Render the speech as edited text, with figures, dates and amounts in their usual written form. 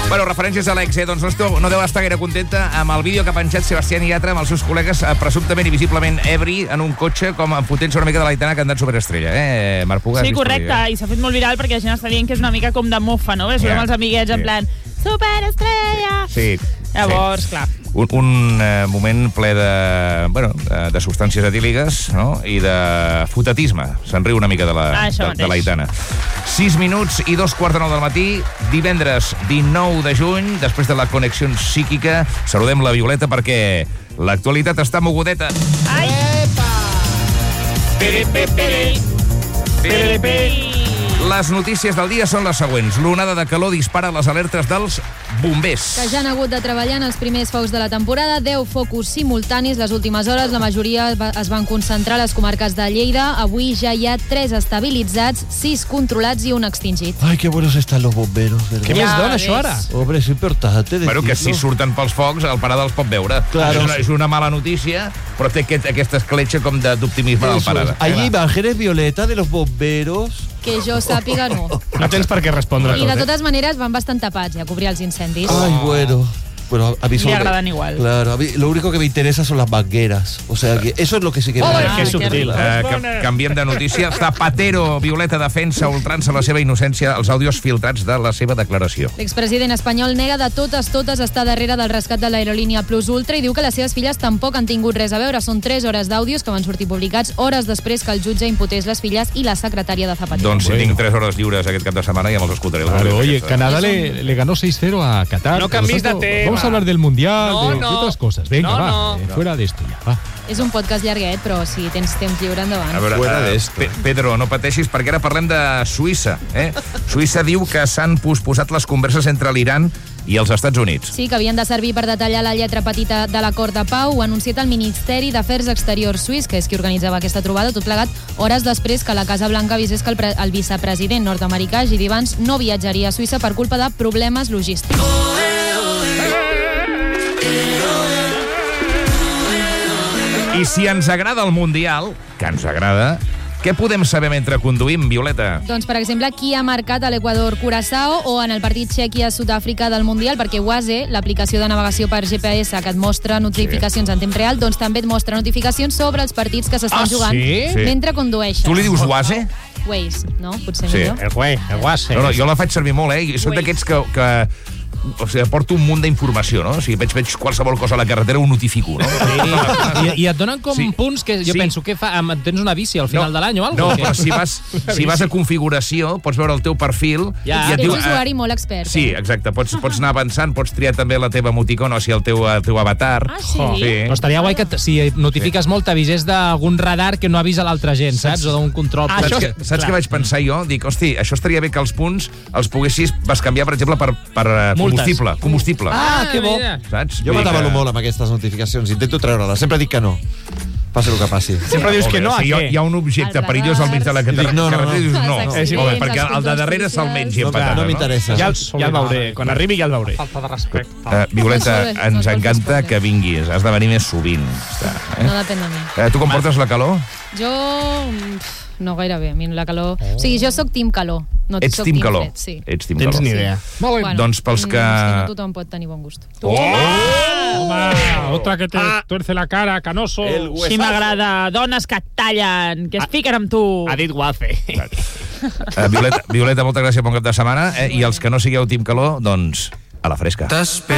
Bueno, referències a l'ex, doncs no deu estar gaire contenta amb el vídeo que ha penjat Sebastián Yatra amb els seus col·legues presumptament i visiblement ebri en un cotxe com fotent-se una mica de l'Aitana que ha anat superestrella, Marc Pugas? Sí, correcte, i s'ha fet molt viral perquè la gent està dient que és una mica com de mofa, no? Ves amb els amiguets en plan, superestrella! Sí. Llavors, clar. Un moment ple de substàncies etíliques, no? I de fotatisme. Se'n riu una mica de l'Aitana. 6 minuts i 2:15 del matí, divendres 19 de juny, després de la connexió psíquica, saludem la Violeta perquè l'actualitat està mogudeta. Ai! Les notícies del dia són les següents. L'onada de calor dispara les alertes dels bombers. Que ja han hagut de treballar en els primers focs de la temporada, 10 focus simultanis les últimes hores. La majoria es van concentrar a les comarques de Lleida. Avui ja hi ha 3 estabilitzats, 6 controlats i un extingit. Ai, que buenos están los bomberos, ¿verdad? Què més dona, això, ara? Hombre, es importante decirlo. Bueno, que si surten pels focs, el Parada els pot veure. Claro. És una mala notícia, però té aquesta escletxa com d'optimisme del Parada. Hay imágenes, Violeta, de los bomberos. Que jo sàpiga, no. No tens per què respondre I de tot, totes maneres van bastant tapats a cobrir els incendis. Ay, bueno. Bueno, a mí Le agradan igual. Claro, a mí lo único que me interesa son las mangueras. O sea, que eso es lo que sí que... Que és subtil. Canviem de notícia. Zapatero, Violeta defensa ultrança la seva innocència als àudios filtrats de la seva declaració. L'expresident espanyol nega de totes estar darrere del rescat de l'aerolínia Plus Ultra i diu que les seves filles tampoc han tingut res a veure. Són 3 hores d'àudios que van sortir publicats hores després que el jutge imputés les filles i la secretària de Zapatero. Doncs si tinc 3 hores lliures aquest cap de setmana ja me'ls escoltaré. Claro, oye, Canadá le ganó 6-0 a Qatar. No canvis de tema. Vamos a hablar del Mundial, No, de no. otras cosas. Venga, va, fuera de esto ya, va. És un podcast llarguet, però si tens temps lliure, endavant. A veure, Fuera de esto. Pedro, no pateixis, perquè ara parlem de Suïssa. Suïssa diu que s'han posposat les converses entre l'Iran i els Estats Units. Sí, que havien de servir per detallar la lletra petita de l'acord de pau. Ho ha anunciat el Ministeri d'Afers Exteriors suís, que és qui organitzava aquesta trobada, tot plegat hores després que la Casa Blanca avisés que el vicepresident nord-americà, J.D. Vance, no viatjaria a Suïssa per culpa de problemes logístics. I si ens agrada el Mundial, que ens agrada, què podem saber mentre conduïm, Violeta? Doncs, per exemple, qui ha marcat a l'Equador Curaçao o en el partit Txèquia-Sud-àfrica del Mundial, perquè Waze, l'aplicació de navegació per GPS que et mostra notificacions en temps real, doncs també et mostra notificacions sobre els partits que s'estan jugant mentre condueixes. Tu li dius Waze? Waze, no? Potser Sí. millor. El Waze. No, jo la faig servir molt, I soc d'aquests que o sigui, porto un munt d'informació, no? O sigui, veig qualsevol cosa a la carretera, ho notifico, no? Sí. I et donen com punts que jo penso, què fa? Tens una bici al final de l'any o alguna cosa? No, però si vas a configuració, pots veure el teu perfil i et Ets diu... usuari molt expert. Sí, exacte. Pots anar avançant, pots triar també la teva emoticona, o sigui, el teu avatar. Ah, sí? Però estaria guai que si notifiques molt t'avisés d'algun radar que no avisa l'altra gent, saps? O d'un control. Saps què vaig pensar jo? Dic, hosti, això estaria bé que els punts els poguessis canviar, per exemple, per combustible. Ah, que bo. Saps? Jo m'atabalo molt amb aquestes notificacions. Intento treure-les. Sempre dic que no. Passi el que passi. Sempre dius que no, a si què? hi ha un objecte perillós al mig de la carretera. No. I dius no. Els Molt bé, accidents, perquè els el de darrere controls se'l mengi amb No patata. m'interessa. Ja el veuré. Quan arribi ja el veuré. Falta de respecte. Violeta, No és ens molt encanta bé. que vinguis. Has de venir més sovint. No depèn de mi. Tu com portes la calor? Jo... no gaire bé, a mi la calor... O sigui, jo sóc team calor. No Ets soc team calor. fred, sí. Ets team Tens calor. ni idea. Bueno, Doncs pels que... És que no tothom pot tenir bon gust. Otra que te tuerce la cara, canoso. Sí, m'agrada. Dones que et tallen, que es fiquen amb tu. Ha dit Waze. Violeta, moltes gràcies, bon cap de setmana. I els que no sigueu team calor, doncs, a la fresca.